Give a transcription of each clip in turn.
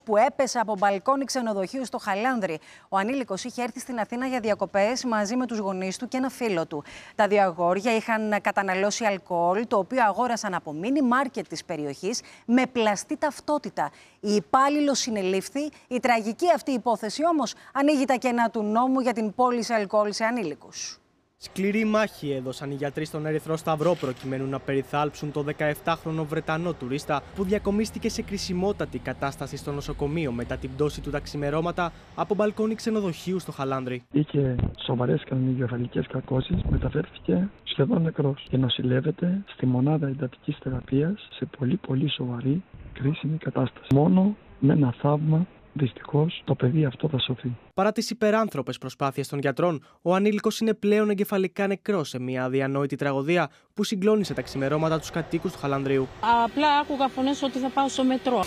Που έπεσε από μπαλκόνι ξενοδοχείου στο Χαλάνδρι. Ο ανήλικος είχε έρθει στην Αθήνα για διακοπές μαζί με τους γονείς του και ένα φίλο του. Τα δύο αγόρια είχαν καταναλώσει αλκοόλ, το οποίο αγόρασαν από μίνι μάρκετ της περιοχής με πλαστή ταυτότητα. Η υπάλληλος συνελήφθη. Η τραγική αυτή υπόθεση όμως ανοίγει τα κενά του νόμου για την πώληση αλκοόλ σε ανήλικους. Σκληρή μάχη έδωσαν οι γιατροί στον Ερυθρό Σταυρό προκειμένου να περιθάλψουν το 17χρονο Βρετανό τουρίστα που διακομίστηκε σε κρισιμότατη κατάσταση στο νοσοκομείο μετά την πτώση του τα ξημερώματα από μπαλκόνι ξενοδοχείου στο Χαλάνδρι. Είχε σοβαρές κρανιογκεφαλικές κακώσεις, μεταφέρθηκε σχεδόν νεκρός και νοσηλεύεται στη μονάδα εντατικής θεραπείας σε πολύ σοβαρή κρίσιμη κατάσταση. Μόνο με ένα θαύμα, δυστυχώς, το παιδί αυτό θα σωθεί. Παρά τις υπεράνθρωπες προσπάθειες των γιατρών, ο ανήλικος είναι πλέον εγκεφαλικά νεκρός σε μια αδιανόητη τραγωδία που συγκλώνησε τα ξημερώματα τους κατοίκους του Χαλανδρίου. Απλά άκουγα φωνές ότι θα πάω στο μετρό.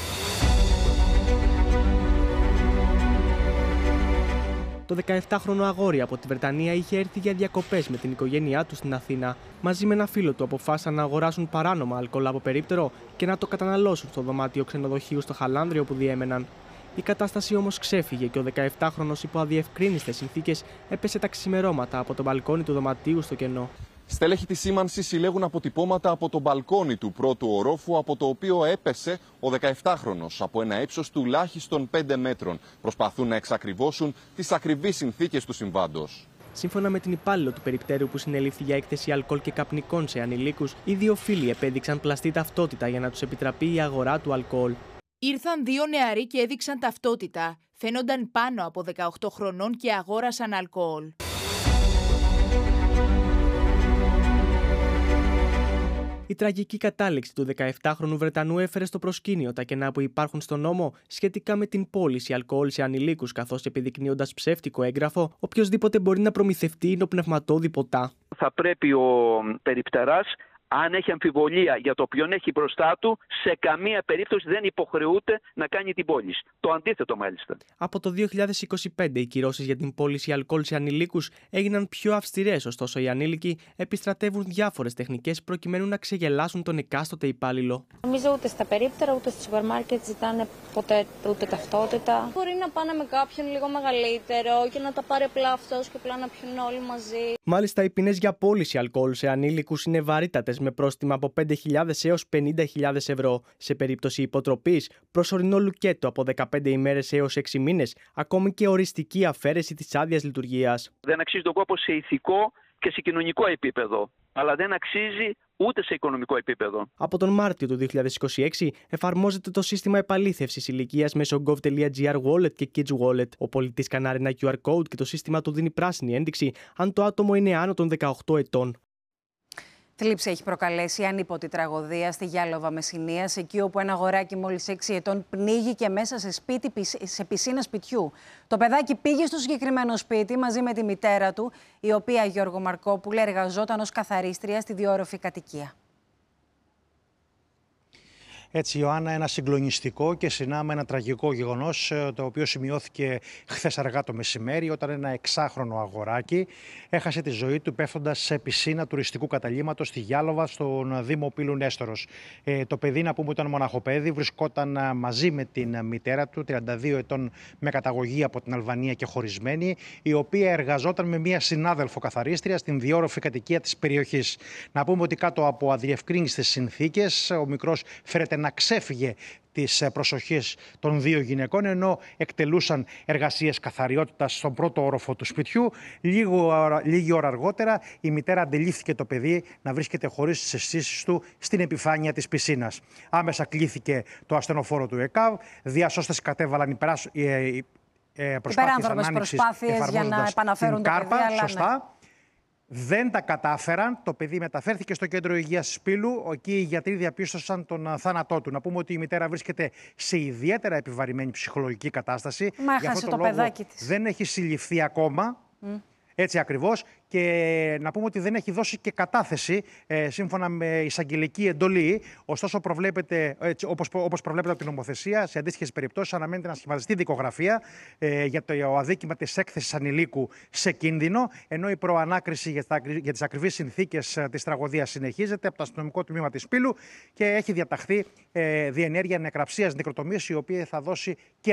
Το 17χρονο αγόρι από τη Βρετανία είχε έρθει για διακοπές με την οικογένειά του στην Αθήνα. Μαζί με ένα φίλο του αποφάσισαν να αγοράσουν παράνομα αλκοόλ από περίπτερο και να το καταναλώσουν στο δωμάτιο ξενοδοχείου στο Χαλάνδρι όπου διέμεναν. Η κατάσταση όμως ξέφυγε και ο 17χρονος υπό αδιευκρίνιστες συνθήκες έπεσε τα ξημερώματα από το μπαλκόνι του δωματίου στο κενό. Στέλεχοι της σήμανσης συλλέγουν αποτυπώματα από το μπαλκόνι του πρώτου ορόφου, από το οποίο έπεσε ο 17χρονος από ένα ύψος τουλάχιστον 5 μέτρων. Προσπαθούν να εξακριβώσουν τις ακριβείς συνθήκες του συμβάντος. Σύμφωνα με την υπάλληλο του περιπτέρου που συνελήφθη για έκθεση αλκοόλ και καπνικών σε ανηλίκους, οι δύο φίλοι επέδειξαν πλαστή ταυτότητα για να τους επιτραπεί η αγορά του αλκοόλ. Ήρθαν δύο νεαροί και έδειξαν ταυτότητα. Φαίνονταν πάνω από 18 χρονών και αγόρασαν αλκοόλ. Η τραγική κατάληξη του 17χρονου Βρετανού έφερε στο προσκήνιο τα κενά που υπάρχουν στον νόμο σχετικά με την πώληση αλκοόλ σε ανηλίκους, καθώς επιδεικνύοντας ψεύτικο έγγραφο, οποιοσδήποτε μπορεί να προμηθευτεί υνοπνευματώδη ποτά. Θα πρέπει ο περιπτεράς, αν έχει αμφιβολία για το ποιον έχει μπροστά του, σε καμία περίπτωση δεν υποχρεούται να κάνει την πώληση. Το αντίθετο μάλιστα. Από το 2025 οι κυρώσεις για την πώληση αλκοόλ σε ανηλίκους έγιναν πιο αυστηρές, ωστόσο οι ανήλικοι επιστρατεύουν διάφορες τεχνικές προκειμένου να ξεγελάσουν τον εκάστοτε υπάλληλο. Νομίζω ούτε στα περίπτερα ούτε στο σούπερ μάρκετ ζητάνε ποτέ ούτε ταυτότητα. Μπορεί να πάνε με κάποιον λίγο μεγαλύτερο και να τα πάρει απλά αυτός και απλά να πιούν όλοι μαζί. Μάλιστα, οι ποινές για πώληση αλκοόλ σε ανήλικους είναι βαρύτατες, με πρόστιμα από 5.000 έως 50.000 ευρώ. Σε περίπτωση υποτροπής, προσωρινό λουκέτο από 15 ημέρες έως 6 μήνες, ακόμη και οριστική αφαίρεση της άδειας λειτουργίας. Δεν αξίζει τον κόπο σε ηθικό και σε κοινωνικό επίπεδο, αλλά δεν αξίζει ούτε σε οικονομικό επίπεδο. Από τον Μάρτιο του 2026 εφαρμόζεται το σύστημα επαλήθευσης ηλικίας μέσω gov.gr Wallet και Kids Wallet. Ο πολίτης σκανάρει ένα QR code και το σύστημα του δίνει πράσινη ένδειξη αν το άτομο είναι άνω των 18 ετών. Θλίψη έχει προκαλέσει η ανίποτη τραγωδία στη Γιάλοβα Μεσσηνίας, εκεί όπου ένα αγοράκι μόλις 6 ετών πνίγηκε μέσα σε πισίνα σπιτιού. Το παιδάκι πήγε στο συγκεκριμένο σπίτι μαζί με τη μητέρα του, η οποία, Γιώργο Μαρκόπουλε, εργαζόταν ως καθαρίστρια στη διόροφη κατοικία. Έτσι, Ιωάννα, ένα συγκλονιστικό και συνάμα ένα τραγικό γεγονός, το οποίο σημειώθηκε χθες αργά το μεσημέρι, όταν ένα 6χρονο αγοράκι έχασε τη ζωή του πέφτοντας σε πισίνα τουριστικού καταλύματος στη Γιάλοβα, στον Δήμο Πύλου Νέστορος. Το παιδί, να πούμε, ήταν μοναχοπέδι, βρισκόταν μαζί με την μητέρα του, 32 ετών, με καταγωγή από την Αλβανία και χωρισμένη, η οποία εργαζόταν με μία συνάδελφο καθαρίστρια στην διόροφη κατοικία της περιοχής. Να πούμε ότι κάτω από αδιευκρίνιστες συνθήκες, ο μικρός φέρεται να ξέφυγε της προσοχής των δύο γυναικών, ενώ εκτελούσαν εργασίες καθαριότητας στον πρώτο όροφο του σπιτιού. Λίγη ώρα αργότερα η μητέρα αντιλήφθηκε το παιδί να βρίσκεται χωρίς τις αισθήσεις του στην επιφάνεια της πισίνας. Άμεσα κλήθηκε το ασθενοφόρο του ΕΚΑΒ, διασώστες κατέβαλαν υπεράνθρωπες προσπάθειες για να επαναφέρουν το παιδί, αλλά σωστά. ναι. Δεν τα κατάφεραν. Το παιδί μεταφέρθηκε στο κέντρο υγείας Πύλου. Εκεί οι γιατροί διαπίστωσαν τον θάνατό του. Να πούμε ότι η μητέρα βρίσκεται σε ιδιαίτερα επιβαρημένη ψυχολογική κατάσταση. Μα έχασε το παιδάκι της. Δεν έχει συλληφθεί ακόμα. Έτσι ακριβώς. Και να πούμε ότι δεν έχει δώσει και κατάθεση σύμφωνα με εισαγγελική εντολή. Ωστόσο, όπως προβλέπεται από την νομοθεσία, σε αντίστοιχες περιπτώσεις αναμένεται να σχηματιστεί δικογραφία για το αδίκημα της έκθεσης ανηλίκου σε κίνδυνο, ενώ η προανάκριση για τις ακριβείς συνθήκες της τραγωδίας συνεχίζεται από το αστυνομικό τμήμα της Πύλου και έχει διαταχθεί διενέργεια νεκραψίας νεκροτομίας, η οποία θα δώσει και